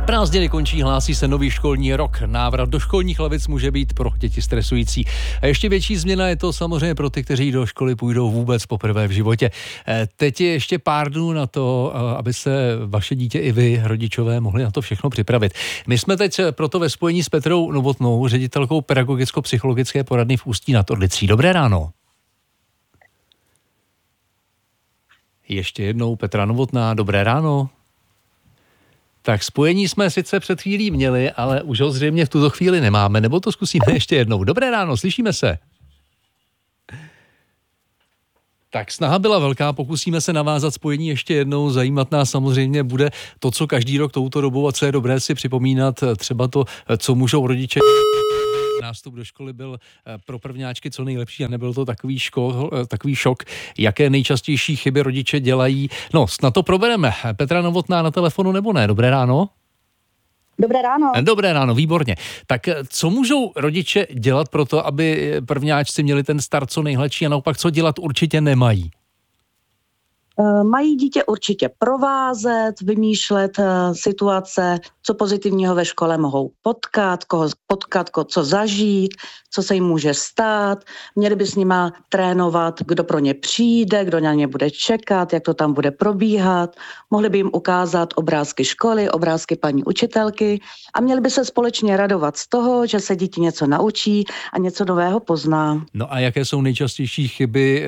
Prázdniny končí, hlásí se nový školní rok. Návrat do školních lavic může být pro děti stresující. A ještě větší změna je to samozřejmě pro ty, kteří do školy půjdou vůbec poprvé v životě. Teď je ještě pár dnů na to, aby se vaše dítě i vy, rodičové, mohli na to všechno připravit. My jsme teď proto ve spojení s Petrou Novotnou, ředitelkou pedagogicko-psychologické poradny v Ústí nad Orlicí. Dobré ráno. Ještě jednou Petra Novotná, dobré ráno. Tak spojení jsme sice před chvílí měli, ale už ho zřejmě v tuto chvíli nemáme, nebo to zkusíme ještě jednou. Dobré ráno, slyšíme se. Tak snaha byla velká, pokusíme se navázat spojení ještě jednou. Zajímat nás samozřejmě bude to, co každý rok touto dobou, a co je dobré si připomínat, třeba to, co můžou rodiče. Nástup do školy byl pro prvňáčky co nejlepší a nebyl to takový šok. Jaké nejčastější chyby rodiče dělají? No, snad to probereme. Petra Novotná na telefonu nebo ne? Dobré ráno. Dobré ráno. Dobré ráno, výborně. Tak co můžou rodiče dělat pro to, aby prvňáčci měli ten start co nejhladší a naopak co dělat určitě nemají? Mají dítě určitě provázet, vymýšlet situace, co pozitivního ve škole mohou potkat, koho potkat, co zažít, co se jim může stát. Měli by s nima trénovat, kdo pro ně přijde, kdo na ně bude čekat, jak to tam bude probíhat. Mohli by jim ukázat obrázky školy, obrázky paní učitelky a měli by se společně radovat z toho, že se dítě něco naučí a něco nového pozná. No a jaké jsou nejčastější chyby,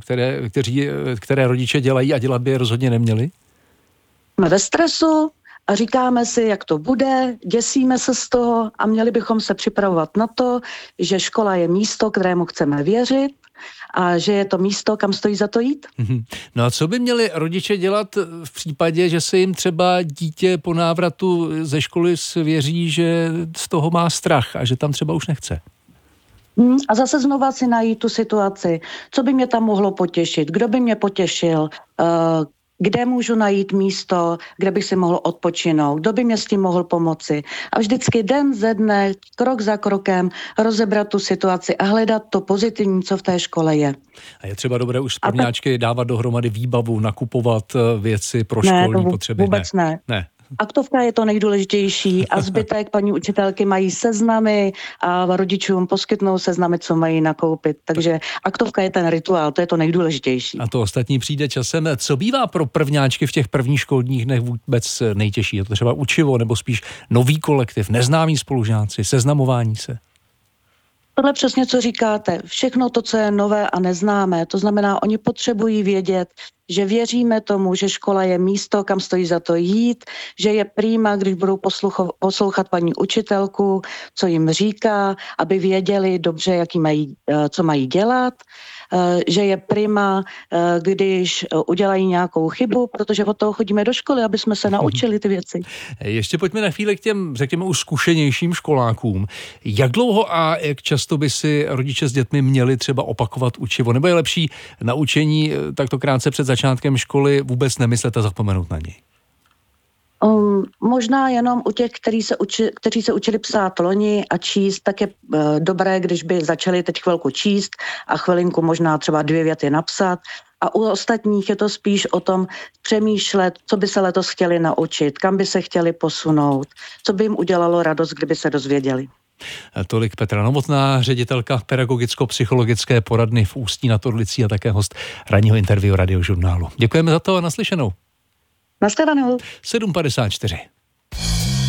které rodiče dělají a dělat by je rozhodně neměli? Jsme ve stresu a říkáme si, jak to bude, děsíme se z toho a měli bychom se připravovat na to, že škola je místo, kterému chceme věřit a že je to místo, kam stojí za to jít. No a co by měli rodiče dělat v případě, že se jim třeba dítě po návratu ze školy svěří, že z toho má strach a že tam třeba už nechce? A zase znova si najít tu situaci, co by mě tam mohlo potěšit, kdo by mě potěšil, kde můžu najít místo, kde bych si mohl odpočinout, kdo by mě s tím mohl pomoci. A vždycky den ze dne, krok za krokem rozebrat tu situaci a hledat to pozitivní, co v té škole je. A je třeba dobré už s prvňáčky dávat dohromady výbavu, nakupovat věci pro školní potřeby? Vůbec ne. Aktovka je to nejdůležitější a zbytek paní učitelky mají seznamy a rodičům poskytnou seznamy, co mají nakoupit. Takže aktovka je ten rituál, to je to nejdůležitější. A to ostatní přijde časem. Co bývá pro prvňáčky v těch prvních školních dnech vůbec nejtěžší? Je to třeba učivo nebo spíš nový kolektiv, neznámí spolužáci, seznamování se? Tohle přesně, co říkáte. Všechno to, co je nové a neznámé. To znamená, oni potřebují vědět, že věříme tomu, že škola je místo, kam stojí za to jít, že je prima, když budou poslouchat paní učitelku, co jim říká, aby věděli dobře, co mají dělat, že je prima, když udělají nějakou chybu, protože od toho chodíme do školy, aby jsme se naučili ty věci. Ještě pojďme na chvíli k těm, řekněme, už zkušenějším školákům. Jak dlouho a jak často by si rodiče s dětmi měli třeba opakovat učivo? Nebo je lepší naučení takto krátce před začátkem školy vůbec nemyslet a zapomenout na něj? Možná jenom u těch, kteří se učili psát loni a číst, tak je dobré, když by začali teď chvilku číst a chvilinku možná třeba 2 věty napsat. A u ostatních je to spíš o tom přemýšlet, co by se letos chtěli naučit, kam by se chtěli posunout, co by jim udělalo radost, kdyby se dozvěděli. Tolik Petra Novotná, ředitelka pedagogicko-psychologické poradny v Ústí nad Orlicí a také host ranního interview Radiožurnálu. Děkujeme za to a naslyšenou. Nashledanou. 7:54.